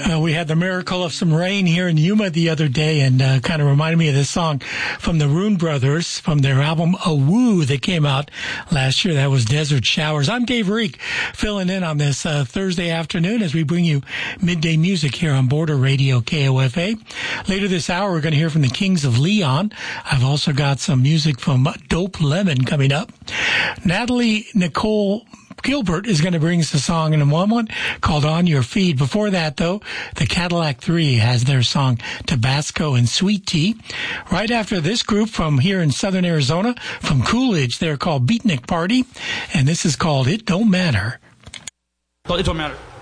We had the miracle of some rain here in Yuma the other day, and kind of reminded me of this song from the Rune Brothers from their album Awoo that came out last year. That was Desert Showers. I'm Dave Reek, filling in on this Thursday afternoon as we bring you midday music here on Border Radio KOFA. Later this hour, we're going to hear from the Kings of Leon. I've also got some music from Dope Lemon coming up. Natalie Nicole Gilbert is going to bring us a song in a moment called On Your Feet. Before that, though, the Cadillac 3 has their song Tabasco and Sweet Tea. Right after this group from here in southern Arizona, from Coolidge, they're called Beatnik Party, and this is called It Don't Matter. It Don't Matter.